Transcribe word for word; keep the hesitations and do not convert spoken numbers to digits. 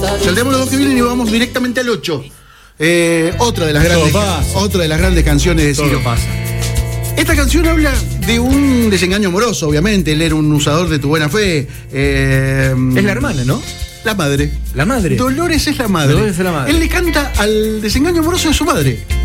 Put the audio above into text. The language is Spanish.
Salteamos los dos que vienen y vamos directamente al ocho. Eh, otra de las grandes, otra de las grandes canciones de Ciro. Todo pasa. Esta canción habla de un desengaño amoroso, obviamente. Él era un usador de tu buena fe. Eh, es la hermana, ¿no? La madre. La madre. Dolores es la madre. Dolores es la madre. Él le canta al desengaño amoroso de su madre.